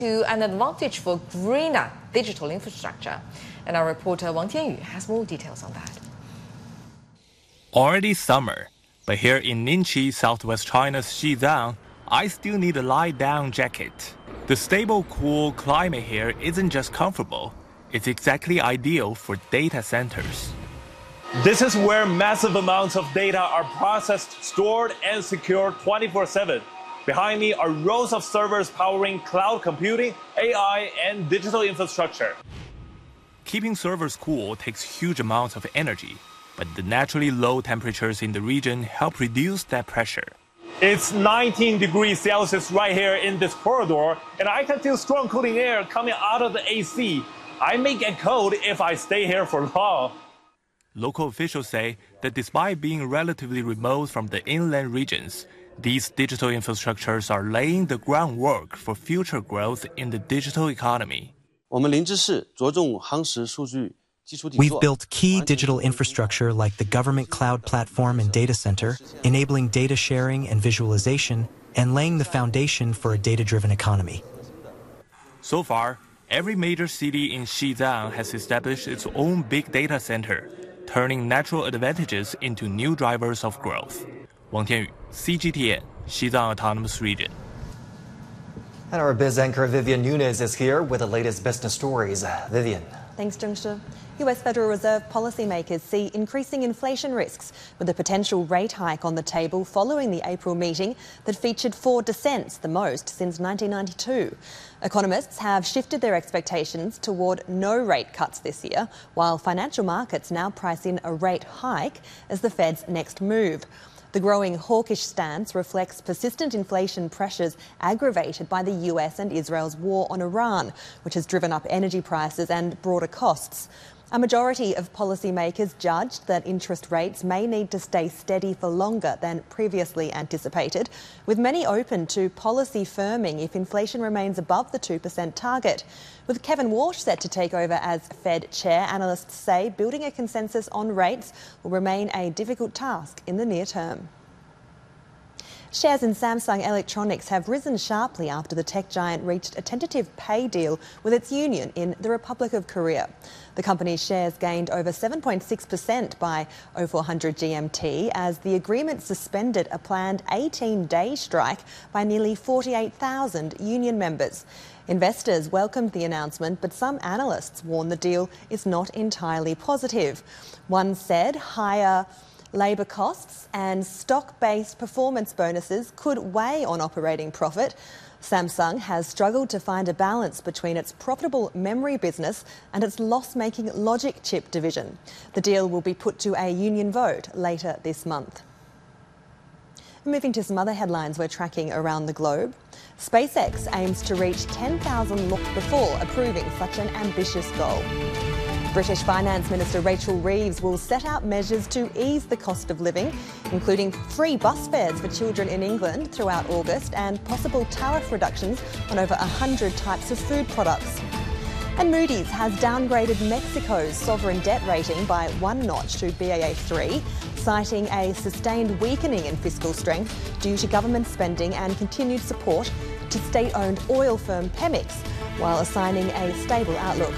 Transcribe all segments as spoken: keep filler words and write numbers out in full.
to an advantage for greener digital infrastructure. And our reporter Wang Tianyu has more details on that. Already summer, but here in Ningqi, southwest China's Xizang, I still need a lie-down jacket. The stable, cool climate here isn't just comfortable, it's exactly ideal for data centers. This is where massive amounts of data are processed, stored, and secured twenty-four seven. Behind me are rows of servers powering cloud computing, A I, and digital infrastructure. Keeping servers cool takes huge amounts of energy, but the naturally low temperatures in the region help reduce that pressure. It's nineteen degrees Celsius right here in this corridor, and I can feel strong cooling air coming out of the A C. I may get cold if I stay here for long. Local officials say that despite being relatively remote from the inland regions, these digital infrastructures are laying the groundwork for future growth in the digital economy. We've built key digital infrastructure like the government cloud platform and data center, enabling data sharing and visualization, and laying the foundation for a data-driven economy. So far, every major city in Xizang has established its own big data center, turning natural advantages into new drivers of growth. Wang Tianyu, C G T N, Xizang Autonomous Region. And our biz anchor Vivian Nunes is here with the latest business stories. Vivian. Thanks, Zhengshi. U S Federal Reserve policymakers see increasing inflation risks with a potential rate hike on the table following the April meeting that featured four dissents, the most since nineteen ninety-two. Economists have shifted their expectations toward no rate cuts this year, while financial markets now price in a rate hike as the Fed's next move. The growing hawkish stance reflects persistent inflation pressures aggravated by the U S and Israel's war on Iran, which has driven up energy prices and broader costs. A majority of policymakers judged that interest rates may need to stay steady for longer than previously anticipated, with many open to policy firming if inflation remains above the two percent target. With Kevin Walsh set to take over as Fed chair, analysts say building a consensus on rates will remain a difficult task in the near term. Shares in Samsung Electronics have risen sharply after the tech giant reached a tentative pay deal with its union in the Republic of Korea. The company's shares gained over seven point six percent by oh four hundred G M T as the agreement suspended a planned eighteen-day strike by nearly forty-eight thousand union members. Investors welcomed the announcement, but some analysts warn the deal is not entirely positive. One said higher labour costs and stock-based performance bonuses could weigh on operating profit. Samsung has struggled to find a balance between its profitable memory business and its loss-making logic chip division. The deal will be put to a union vote later this month. Moving to some other headlines we're tracking around the globe. SpaceX aims to reach ten thousand launches before approving such an ambitious goal. British Finance Minister Rachel Reeves will set out measures to ease the cost of living, including free bus fares for children in England throughout August and possible tariff reductions on over one hundred types of food products. And Moody's has downgraded Mexico's sovereign debt rating by one notch to B A A three, citing a sustained weakening in fiscal strength due to government spending and continued support to state-owned oil firm Pemex, while assigning a stable outlook.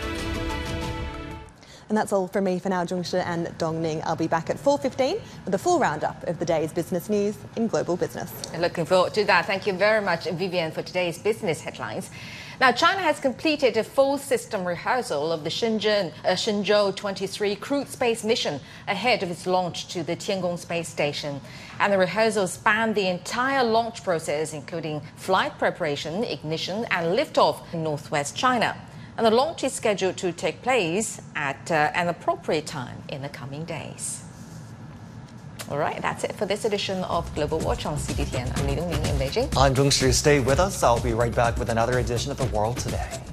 And that's all from me for now, Zhengshi and Dongning. I'll be back at four fifteen with a full roundup of the day's business news in global business. Looking forward to that. Thank you very much, Vivian, for today's business headlines. Now, China has completed a full system rehearsal of the Shenzhen, uh, Shenzhou twenty-three crewed space mission ahead of its launch to the Tiangong space station. And the rehearsal spanned the entire launch process, including flight preparation, ignition and liftoff in northwest China. And the launch is scheduled to take place at uh, an appropriate time in the coming days. All right, that's it for this edition of Global Watch on C G T N. I'm Li Dongning in Beijing. I'm Zhengshi. Stay with us. I'll be right back with another edition of The World Today.